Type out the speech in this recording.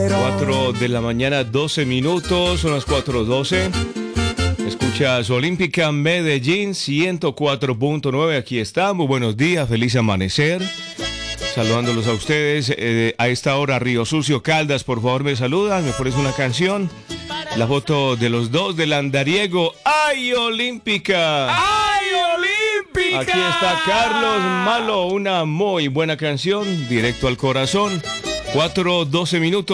4 de la mañana, 12 minutos, son las 4:12. Escuchas Olímpica Medellín 104.9. Aquí estamos. Buenos días, feliz amanecer. Saludándolos a ustedes. A esta hora, Río Sucio, Caldas, por favor me saludan, me pones una canción. La foto de los dos del andariego. ¡Ay, Olímpica! ¡Ay, Olímpica! Aquí está Carlos Malo, una muy buena canción, directo al corazón. 4:12 minutos.